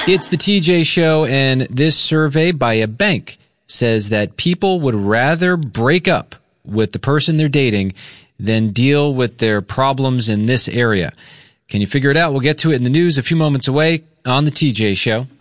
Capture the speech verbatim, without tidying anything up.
It's the T J Show, and this survey by a bank says that people would rather break up with the person they're dating than deal with their problems in this area. Can you figure it out? We'll get to it in the news a few moments away on the T J Show.